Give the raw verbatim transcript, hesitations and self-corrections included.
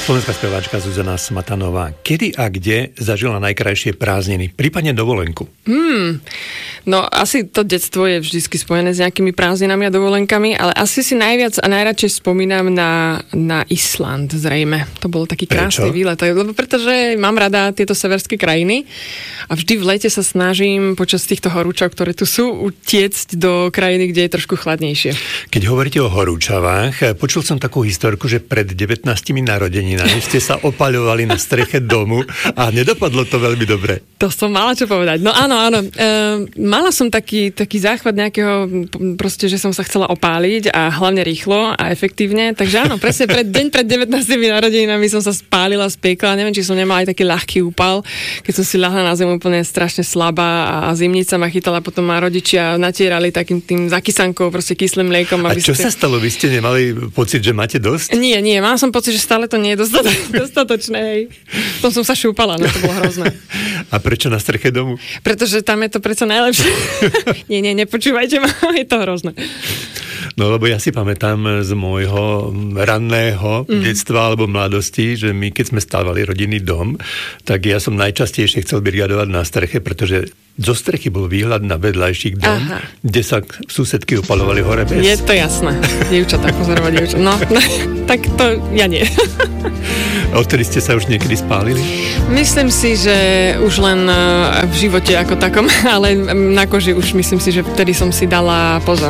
Slovenská speváčka Zuzana Smatanová. Kedy a kde zažila najkrajšie prázdniny? Prípadne dovolenku? Hmm, no asi to detstvo je vždycky spojené s nejakými prázdninami a dovolenkami, ale asi si najviac a najradšej spomínam na, na Island zrejme. To bol taký krásny výlet, lebo pretože mám rada tieto severské krajiny a vždy v lete sa snažím počas týchto horúčav, ktoré tu sú, utiecť do krajiny, kde je trošku chladnejšie. Keď hovoríte o horúčavách, počul som takú historku, že pred devätnástimi narodeninami ste sa opaľovali na streche domu a nedopadlo to veľmi dobre. To som mala čo povedať. No áno, áno. E, mala som taký, taký záchvat nejakého, proste, že som sa chcela opáliť a hlavne rýchlo a efektívne. Takže áno, presne pred deň pred devätnástimi narodeninami som sa spálila, spiekla. Neviem, či som nemala aj taký ľahký úpal, keď som si ľahla na zem úplne strašne slabá a zimnica ma chytala, potom ma rodičia natierali takým tým zakysankou, proste kyslým mliekom. A čo ste... sa stalo? Vy ste nemali pocit, že máte dosť? Nie, nie, mám som pocit, že stále to nie je dostatočné. Hej. Tom som sa šúpala, no to bolo hrozné. A prečo na streche domu? Pretože tam je to predsa najlepšie. nie, nie, nepočúvajte ma, je to hrozné. No lebo ja si pamätám z môjho ranného mm. detstva alebo mladosti, že my keď sme stávali rodinný dom, tak ja som najčastejšie chcel brigadovať na streche, pretože zo strechy bol výhľad na vedľajší dom, Aha. kde sa susedky opalovali hore bez. Je to jasné. Dievčatá, pozorovať dievčatá. No, no, tak to ja nie. Odtedy ste sa už niekedy spálili? Myslím si, že už len v živote ako takom, ale na koži už myslím si, že vtedy som si dala pozor.